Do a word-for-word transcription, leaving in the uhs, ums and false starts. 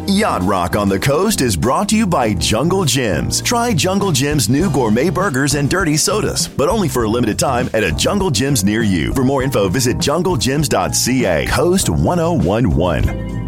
Yacht Rock on the Coast is brought to you by Jungle Gyms. Try Jungle Gym's new gourmet burgers and dirty sodas, but only for a limited time at a Jungle Gyms near you. For more info, visit jungle gyms dot c a. Coast one oh one one.